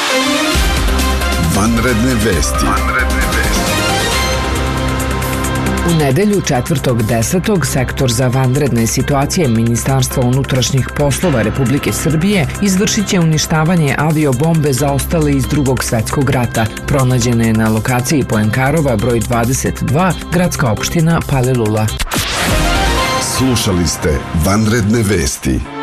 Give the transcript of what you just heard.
Vanredne vesti. U nedelju 4.10. Sektor za vanredne situacije Ministarstva unutrašnjih poslova Republike Srbije izvršit će uništavanje aviobombe zaostale iz Drugog svjetskog rata. Pronađena je na lokaciji Poenkarova broj 22, gradska opština Palilula. Slušali ste Vanredne vesti.